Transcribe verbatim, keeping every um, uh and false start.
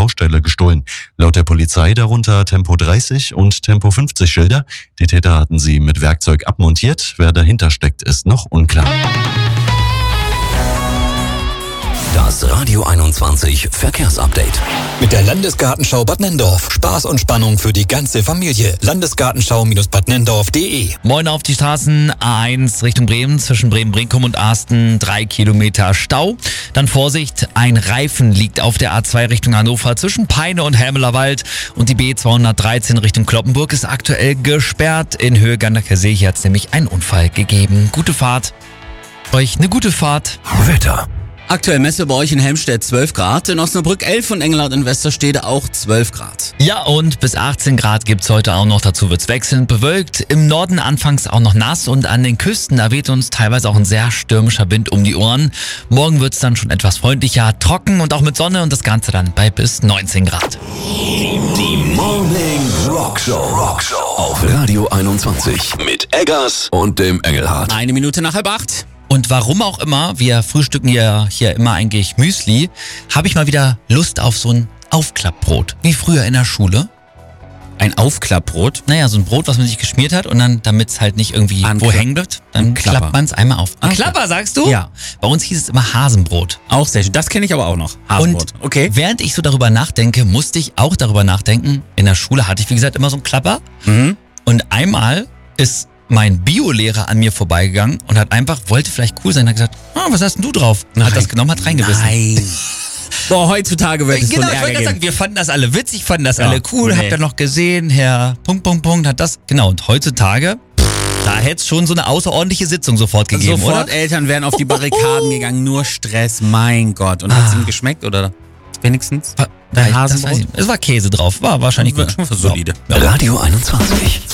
Baustelle gestohlen. Laut der Polizei darunter Tempo dreißig und Tempo fünfzig Schilder. Die Täter hatten sie mit Werkzeug abmontiert. Wer dahinter steckt, ist noch unklar. Das Radio einundzwanzig Verkehrsupdate. Mit der Landesgartenschau Bad Nenndorf. Spaß und Spannung für die ganze Familie. Landesgartenschau Bad Nenndorf punkt de. Moin auf die Straßen. A eins Richtung Bremen, zwischen Bremen-Brinkum und Asten. Drei Kilometer Stau. Dann Vorsicht, ein Reifen liegt auf der A zwei Richtung Hannover zwischen Peine und Helmelerwald. Und die B zweihundertdreizehn Richtung Cloppenburg ist aktuell gesperrt. In Höhe Gandaker See. Hier hat es nämlich einen Unfall gegeben. Gute Fahrt. Euch eine gute Fahrt. Wetter. Aktuell Messe bei euch in Helmstedt zwölf Grad, in Osnabrück elf und Engelhardt in Westerstede auch zwölf Grad. Ja, und bis achtzehn Grad gibt's heute auch noch. Dazu wird's wechselnd bewölkt. Im Norden anfangs auch noch nass und an den Küsten, da weht uns teilweise auch ein sehr stürmischer Wind um die Ohren. Morgen wird's dann schon etwas freundlicher, trocken und auch mit Sonne und das Ganze dann bei bis neunzehn Grad. Die Morning Rock Show. Rock Show auf Radio einundzwanzig mit Eggers und dem Engelhardt. Eine Minute nach halb acht. Und warum auch immer, wir frühstücken ja hier immer eigentlich Müsli, habe ich mal wieder Lust auf so ein Aufklappbrot, wie früher in der Schule. Ein Aufklappbrot? Naja, so ein Brot, was man sich geschmiert hat und dann, damit es halt nicht irgendwie An wo Kla- hängen bleibt, dann Klapper. klappt man es einmal auf. Ein Okay. Klapper, sagst du? Ja. Bei uns hieß es immer Hasenbrot. Auch sehr schön. Das kenne ich aber auch noch. Hasenbrot. Und okay. während ich so darüber nachdenke, musste ich auch darüber nachdenken. In der Schule hatte ich, wie gesagt, immer so einen Klapper. Mhm. Und einmal ist mein Biolehrer an mir vorbeigegangen und hat einfach, wollte vielleicht cool sein, hat gesagt, ah, was hast denn du drauf? Nein. Hat das genommen, hat reingebissen. Nein. Boah, heutzutage wird es Genau, von ich Ärger wollte gerade geben. sagen, wir fanden das alle witzig, fanden das Ja, alle cool, nee. habt ihr noch gesehen, Herr Punkt, Punkt, Punkt, hat das, genau, und heutzutage, da hätte es schon so eine außerordentliche Sitzung sofort gegeben, Sofort oder? Eltern wären auf die Barrikaden gegangen, nur Stress, mein Gott. Und hat es Ah. ihm geschmeckt, oder? Wenigstens? War- Der das Hasenbrot? weiß ich nicht. Es war Käse drauf, war wahrscheinlich gut. Solide. Ja. Radio einundzwanzig.